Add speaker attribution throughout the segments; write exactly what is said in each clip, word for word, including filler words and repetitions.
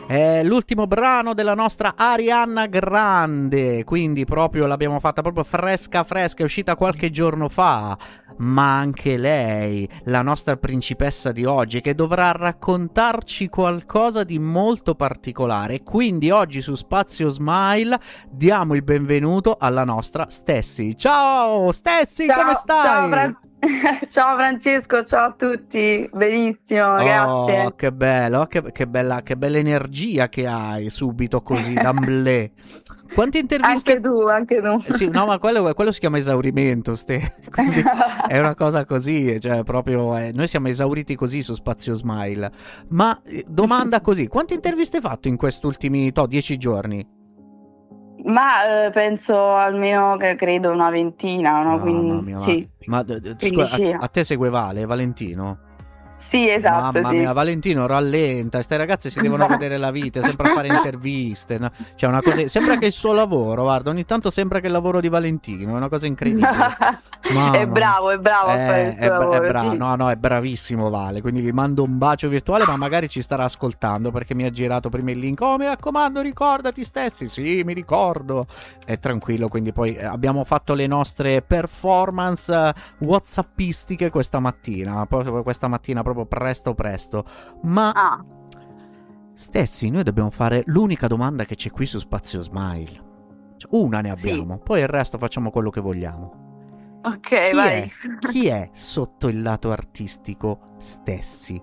Speaker 1: È l'ultimo brano della nostra Ariana Grande, quindi proprio l'abbiamo fatta proprio fresca fresca, è uscita qualche giorno fa, ma anche lei, la nostra principessa di oggi, che dovrà raccontarci qualcosa di molto particolare. Quindi oggi su Spazio Smile diamo il benvenuto alla nostra Stessi. Ciao Stessi,
Speaker 2: ciao,
Speaker 1: come stai?
Speaker 2: Ciao, Fra- ciao Francesco, ciao a tutti, benissimo,
Speaker 1: Oh,
Speaker 2: grazie.
Speaker 1: che bello, che, che bella, che bella energia che hai subito così, d'amblè. Quante interviste?
Speaker 2: Anche tu, anche tu.
Speaker 1: Eh sì, no, ma quello, quello si chiama esaurimento, ste. Quindi è una cosa così, cioè proprio eh, noi siamo esauriti così su Spazio Smile. Ma eh, domanda così, quante interviste hai fatto in questi ultimi to, dieci giorni?
Speaker 2: Ma eh, penso almeno che credo una ventina, no?
Speaker 1: Mamma
Speaker 2: Quindi
Speaker 1: mia, ma,
Speaker 2: sì,
Speaker 1: ma d- d- scusa, a,
Speaker 2: quindicina.
Speaker 1: a te segue Vale, Valentino?
Speaker 2: Sì, esatto,
Speaker 1: Mamma
Speaker 2: sì.
Speaker 1: mia, Valentino rallenta, queste ragazze si devono godere la vita, sempre a fare interviste, no? Cioè una cosa, sembra che il suo lavoro, guarda, ogni tanto sembra che il lavoro di Valentino, è una cosa incredibile. Mamma
Speaker 2: È bravo, è bravo a fare il
Speaker 1: è,
Speaker 2: suo
Speaker 1: è,
Speaker 2: lavoro,
Speaker 1: è bravo,
Speaker 2: sì.
Speaker 1: no, no, è bravissimo Vale, quindi gli mando un bacio virtuale, ma magari ci starà ascoltando perché mi ha girato prima il link. Oh, mi raccomando, ricordati Stessi. Sì, mi ricordo. È tranquillo, quindi poi eh, abbiamo fatto le nostre performance eh, whatsappistiche questa mattina, proprio questa mattina proprio presto presto. Ma
Speaker 2: Ah,
Speaker 1: Stessi, noi dobbiamo fare l'unica domanda che c'è qui su Spazio Smile. Cioè, una ne
Speaker 2: sì,
Speaker 1: abbiamo, poi il resto facciamo quello che vogliamo.
Speaker 2: ok,
Speaker 1: Chi
Speaker 2: vai.
Speaker 1: è, chi è sotto il lato artistico Stessi?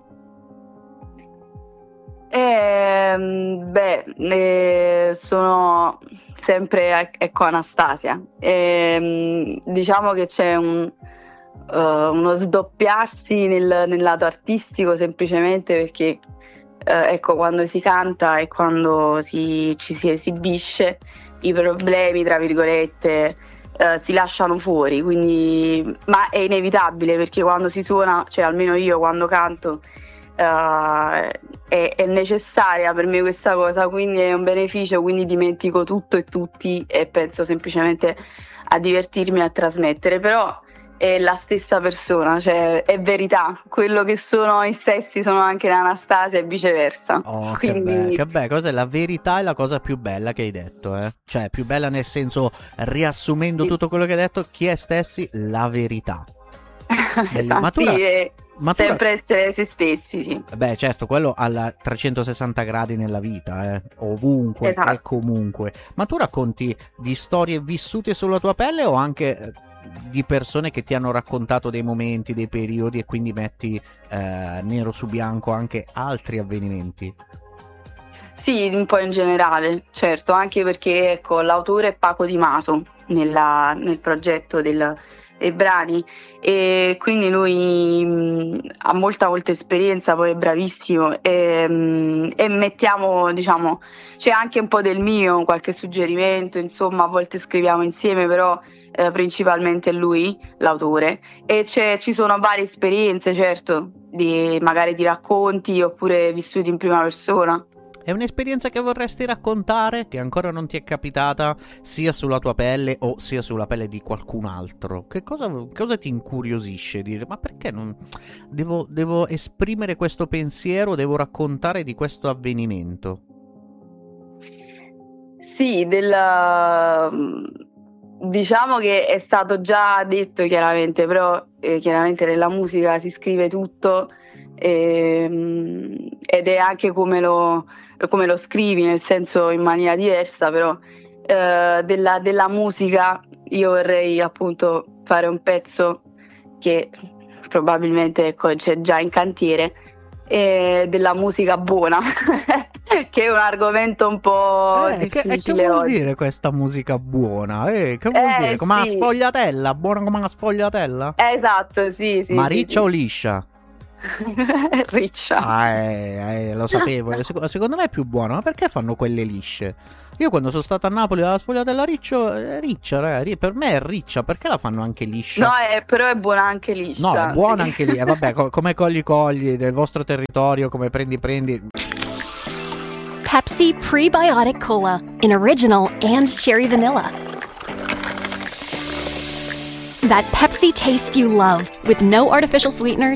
Speaker 2: Ehm, beh, eh, sono sempre, ecco, Anastasia. Ehm, diciamo che c'è un, eh, uno sdoppiarsi nel, nel lato artistico semplicemente perché, eh, ecco, quando si canta e quando si, ci si esibisce, i problemi, tra virgolette, eh, si lasciano fuori, quindi, ma è inevitabile perché quando si suona, cioè almeno io quando canto, Uh, è, è necessaria per me questa cosa, quindi è un beneficio, quindi dimentico tutto e tutti e penso semplicemente a divertirmi e a trasmettere, però è la stessa persona, cioè è verità, quello che sono i stessi sono anche l'Anastasia e viceversa.
Speaker 1: Oh, che
Speaker 2: Quindi
Speaker 1: bello, che bello, cos'è la verità è la cosa più bella che hai detto, eh? Cioè, più bella nel senso, riassumendo
Speaker 2: sì.
Speaker 1: tutto quello che hai detto, chi è Stessi? La verità. Belli- Ma tu
Speaker 2: sì,
Speaker 1: la-
Speaker 2: è
Speaker 1: ma tu la-
Speaker 2: sempre essere se stessi, sì.
Speaker 1: Beh, certo, quello a trecentosessanta gradi nella vita, eh? Ovunque
Speaker 2: Esatto.
Speaker 1: e comunque. Ma tu racconti di storie vissute sulla tua pelle o anche eh, di persone che ti hanno raccontato dei momenti, dei periodi e quindi metti eh, nero su bianco anche altri avvenimenti?
Speaker 2: Sì, un po' in generale, certo, anche perché ecco, l'autore è Paco Di Maso nella- nel progetto del- dei brani e quindi lui mh, ha molta molta esperienza, poi è bravissimo e, mh, e mettiamo, diciamo, c'è anche un po' del mio, qualche suggerimento, insomma, a volte scriviamo insieme, però eh, principalmente è lui l'autore e c'è- ci sono varie esperienze, certo, di, magari di racconti oppure vissuti in prima persona.
Speaker 1: È un'esperienza che vorresti raccontare, che ancora non ti è capitata, sia sulla tua pelle o sia sulla pelle di qualcun altro? Che cosa, cosa ti incuriosisce? Dire, ma perché non devo, devo esprimere questo pensiero, devo raccontare di questo avvenimento?
Speaker 2: Sì, del, diciamo che è stato già detto chiaramente, però eh, chiaramente nella musica si scrive tutto ehm, ed è anche come lo, come lo scrivi, nel senso in maniera diversa, però eh, della, della musica io vorrei appunto fare un pezzo che probabilmente ecco, c'è già in cantiere, e della musica buona, che è un argomento un po'
Speaker 1: Eh, che, e che
Speaker 2: difficile
Speaker 1: vuol
Speaker 2: oggi.
Speaker 1: dire questa musica buona? Eh, che vuol
Speaker 2: Eh
Speaker 1: dire? Come una
Speaker 2: sì,
Speaker 1: sfogliatella? Buona come una sfogliatella?
Speaker 2: eh, esatto, sì, sì,
Speaker 1: Ma
Speaker 2: sì,
Speaker 1: riccia o
Speaker 2: sì.
Speaker 1: liscia?
Speaker 2: Riccia.
Speaker 1: Ah, eh, eh, lo sapevo. Sec- secondo me è più buona. Ma perché fanno quelle lisce? Io quando sono stato a Napoli alla sfogliatella riccio, eh, riccia, ragazzi, per me è riccia. Perché la fanno anche liscia?
Speaker 2: No, è, però è buona anche
Speaker 1: No, è
Speaker 2: liscia.
Speaker 1: buona
Speaker 2: Sì.
Speaker 1: anche lì. E vabbè, co- come cogli cogli del vostro territorio, come prendi prendi.
Speaker 3: Pepsi Prebiotic Cola in original and cherry vanilla. That Pepsi taste you love with no artificial sweeteners